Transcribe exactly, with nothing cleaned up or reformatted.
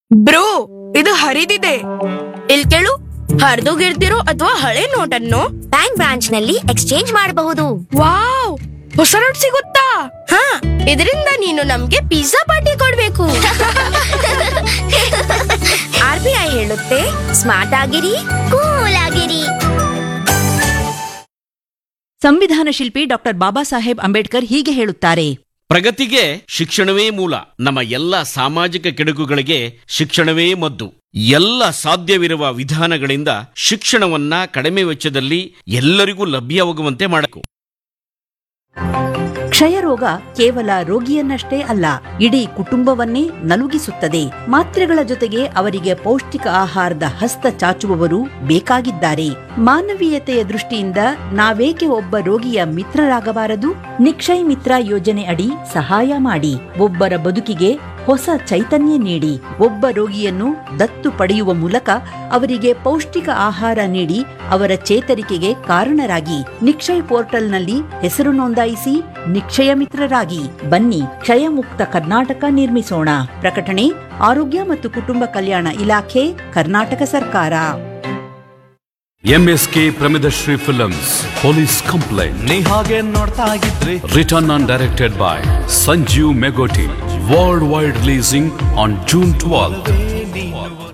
Bro, ಇದು ಹರಿದಿದೆ. ಇಲ್ ಕೇಳು, ಹರಿದೋಗಿರ್ದಿರೋ ಅಥವಾ ಹಳೆ ನೋಟನ್ನು ಬ್ಯಾಂಕ್ ಬ್ರಾಂಚ್ ನಲ್ಲಿ ಎಕ್ಸ್ಚೇಂಜ್ ಮಾಡಬಹುದು. ವಾವ್, ಹೊಸ ನೋಟ್ ಸಿಗುತ್ತಾ? ಹಾ, ಇದರಿಂದ ನೀನು ನಮ್ಗೆ ಪಿಜ್ಜಾ ಪಾರ್ಟಿ ಕೊಡ್ಬೇಕು. ಆರ್ ಬಿ ಐ ಹೇಳುತ್ತೆ, ಸ್ಮಾರ್ಟ್ ಆಗಿರಿ, ಕೂಲ್ ಆಗಿರಿ. ಸಂವಿಧಾನ ಶಿಲ್ಪಿ ಡಾಕ್ಟರ್ ಬಾಬಾ ಸಾಹೇಬ್ ಅಂಬೇಡ್ಕರ್ ಹೀಗೆ ಹೇಳುತ್ತಾರೆ: ಪ್ರಗತಿಗೆ ಶಿಕ್ಷಣವೇ ಮೂಲ. ನಮ್ಮ ಎಲ್ಲ ಸಾಮಾಜಿಕ ಕೆಡುಕುಗಳಿಗೆ ಶಿಕ್ಷಣವೇ ಮದ್ದು. ಎಲ್ಲ ಸಾಧ್ಯವಿರುವ ವಿಧಾನಗಳಿಂದ ಶಿಕ್ಷಣವನ್ನ ಕಡಿಮೆ ವೆಚ್ಚದಲ್ಲಿ ಎಲ್ಲರಿಗೂ ಲಭ್ಯವಾಗುವಂತೆ ಮಾಡಬೇಕು. ಕ್ಷಯರೋಗ ಕೇವಲ ರೋಗಿಯನ್ನಷ್ಟೇ ಅಲ್ಲ, ಇಡೀ ಕುಟುಂಬವನ್ನೇ ನಲುಗಿಸುತ್ತದೆ. ಮಾತ್ರೆಗಳ ಜೊತೆಗೆ ಅವರಿಗೆ ಪೌಷ್ಟಿಕ ಆಹಾರದ ಹಸ್ತ ಚಾಚುವವರು ಬೇಕಾಗಿದ್ದಾರೆ. ಮಾನವೀಯತೆಯ ದೃಷ್ಟಿಯಿಂದ ನಾವೇಕೆ ಒಬ್ಬ ರೋಗಿಯ ಮಿತ್ರರಾಗಬಾರದು? ನಿಕ್ಷಯ್ ಮಿತ್ರ ಯೋಜನೆ ಅಡಿ ಸಹಾಯ ಮಾಡಿ, ಒಬ್ಬರ ಬದುಕಿಗೆ ಹೊಸ ಚೈತನ್ಯ ನೀಡಿ. ಒಬ್ಬ ರೋಗಿಯನ್ನು ದತ್ತು ಪಡೆಯುವ ಮೂಲಕ ಅವರಿಗೆ ಪೌಷ್ಟಿಕ ಆಹಾರ ನೀಡಿ ಅವರ ಚೇತರಿಕೆಗೆ ಕಾರಣರಾಗಿ. ನಿಕ್ಷಯ್ ಪೋರ್ಟಲ್ನಲ್ಲಿ ಹೆಸರು ನೋಂದಾಯಿಸಿ ನಿಕ್ಷಯ ಮಿತ್ರರಾಗಿ. ಬನ್ನಿ, ಕ್ಷಯಮುಕ್ತ ಕರ್ನಾಟಕ ನಿರ್ಮಿಸೋಣ. ಪ್ರಕಟಣೆ ಆರೋಗ್ಯ ಮತ್ತು ಕುಟುಂಬ ಕಲ್ಯಾಣ ಇಲಾಖೆ, ಕರ್ನಾಟಕ ಸರ್ಕಾರ. MSK ಪ್ರಮಿದಶ್ರೀ films police complaint. ನೀ ಹಾಗೆ ನೋಡ್ತಾ ಇದ್ರಿ. Written and directed by Sanjeev Megoti. Worldwide releasing on June twelfth.